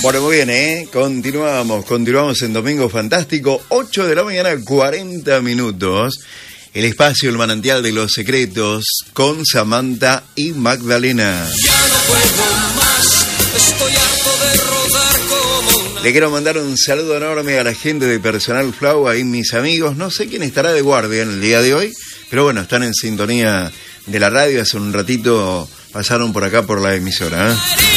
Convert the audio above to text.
Bueno, muy bien, Continuamos en Domingo Fantástico, 8 de la mañana, 40 minutos. El espacio, el manantial de los secretos, con Samantha y Magdalena. Ya no puedo más, estoy harto de rodar como... Le quiero mandar un saludo enorme a la gente de Personal Flow, ahí mis amigos. No sé quién estará de guardia en el día de hoy, pero bueno, están en sintonía de la radio. Hace un ratito pasaron por acá por la emisora, ¿eh?